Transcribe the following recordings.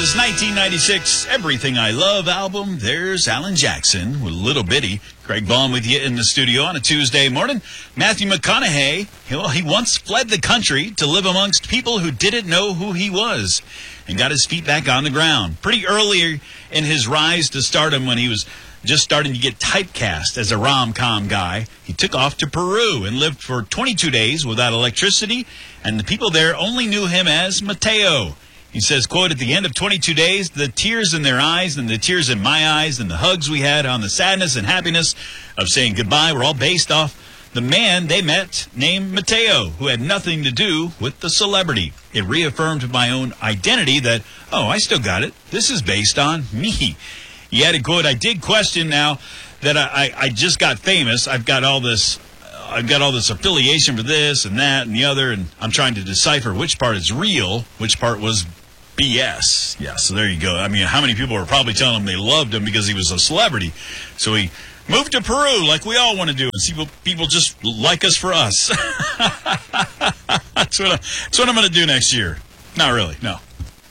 his 1996 Everything I Love album, there's Alan Jackson with Little Bitty. Craig Vaughn with you in the studio on a Tuesday morning. Matthew McConaughey, he once fled the country to live amongst people who didn't know who he was and got his feet back on the ground. Pretty early in his rise to stardom, when he was just starting to get typecast as a rom-com guy, he took off to Peru and lived for 22 days without electricity, and the people there only knew him as Mateo. He says, quote, "At the end of 22 days, the tears in their eyes and the tears in my eyes and the hugs we had on the sadness and happiness of saying goodbye were all based off the man they met named Mateo, who had nothing to do with the celebrity. It reaffirmed my own identity that, oh, I still got it. This is based on me." He added, quote, "I did question now that I just got famous. I've got all this affiliation for this and that and the other, and I'm trying to decipher which part is real, which part was BS." Yeah, so there you go. I mean, how many people were probably telling him they loved him because he was a celebrity? So he moved to Peru like we all want to do and see people just like us for us. That's what I'm going to do next year. Not really, no.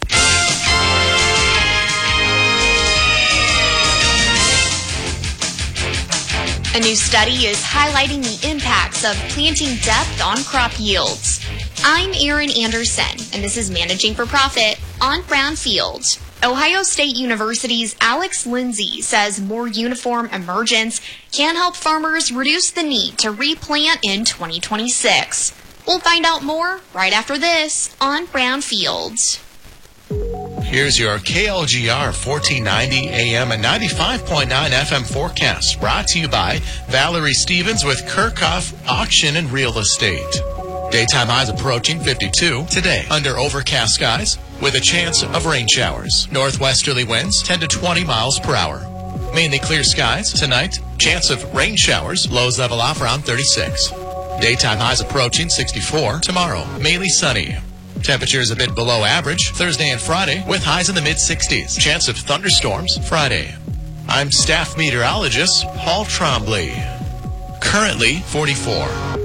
A new study is highlighting the impacts of planting depth on crop yields. I'm Erin Anderson, and this is Managing for Profit on Brownfield. Ohio State University's Alex Lindsay says more uniform emergence can help farmers reduce the need to replant in 2026. We'll find out more right after this on Brownfield. Here's your KLGR 1490 AM and 95.9 FM forecast, brought to you by Valerie Stevens with Kirchhoff Auction and Real Estate. Daytime highs approaching 52 today, under overcast skies with a chance of rain showers. Northwesterly winds 10 to 20 miles per hour. Mainly clear skies tonight, chance of rain showers, lows level off around 36. Daytime highs approaching 64 tomorrow, mainly sunny. Temperatures a bit below average Thursday and Friday with highs in the mid-60s. Chance of thunderstorms Friday. I'm staff meteorologist Paul Trombley. Currently 44.